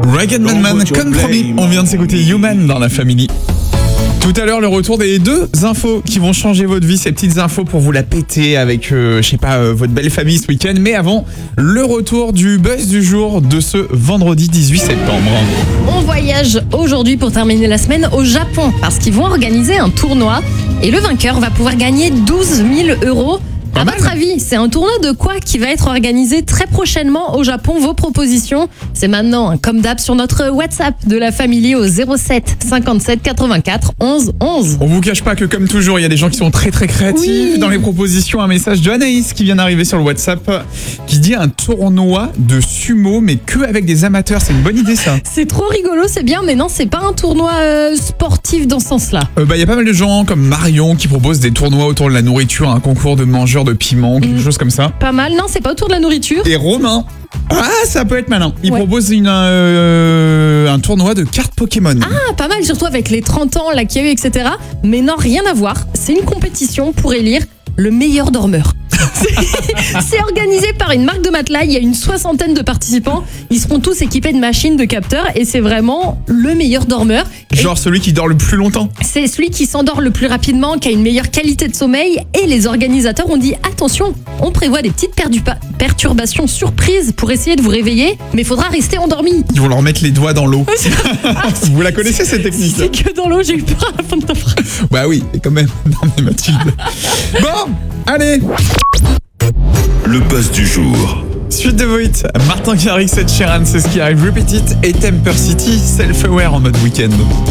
Ragged Man, comme promis, on vient de s'écouter Human dans la Family. Tout à l'heure, le retour des 2 infos qui vont changer votre vie, ces petites infos pour vous la péter avec, votre belle famille ce week-end. Mais avant, le retour du buzz du jour de ce vendredi 18 septembre. On voyage aujourd'hui pour terminer la semaine au Japon parce qu'ils vont organiser un tournoi et le vainqueur va pouvoir gagner 12 000 €. À votre avis, c'est un tournoi de quoi qui va être organisé très prochainement au Japon? Vos propositions, c'est maintenant, comme d'hab, sur notre WhatsApp de la Family au 07 57 84 11 11. On vous cache pas que comme toujours, il y a des gens qui sont très très créatifs dans les propositions. Un message de Anaïs qui vient d'arriver sur le WhatsApp qui dit un tournoi de sumo mais que avec des amateurs. C'est une bonne idée ça. C'est trop rigolo, c'est bien, mais non, c'est pas un tournoi sportif dans ce sens-là. Il y a pas mal de gens comme Marion qui proposent des tournois autour de la nourriture, un concours de mangeurs de piment, quelque chose comme ça. Pas mal, non, c'est pas autour de la nourriture. Et Romain, ça peut être malin. Il propose un tournoi de cartes Pokémon. Ah, pas mal, surtout avec les 30 ans là qu'il y a eu, etc. Mais non, rien à voir. C'est une compétition pour élire le meilleur dormeur. C'est organisé par une marque de matelas. Il y a une 60aine de participants. Ils seront tous équipés de machines, de capteurs. Et c'est vraiment le meilleur dormeur. Genre celui qui dort le plus longtemps. C'est celui qui s'endort le plus rapidement, qui a une meilleure qualité de sommeil. Et les organisateurs ont dit, attention, on prévoit des petites perturbations surprises pour essayer de vous réveiller. Mais il faudra rester endormi. Ils vont leur mettre les doigts dans l'eau. Vous la connaissez cette technique? C'est que dans l'eau, j'ai eu peur à la fin de ta phrase. Bah oui, quand même. Non mais Mathilde. Bon, allez. Le buzz du jour. Suite de Voit, Martin Garrix, Ed Sheeran, c'est ce qui arrive. Repeat It et Temper City, Self-Aware en mode week-end.